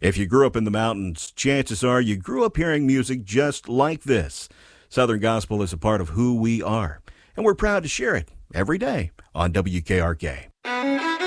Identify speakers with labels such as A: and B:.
A: If you grew up in the mountains, chances are you grew up hearing music just like this. Southern Gospel is a part of who we are, and we're proud to share it every day on WKRK.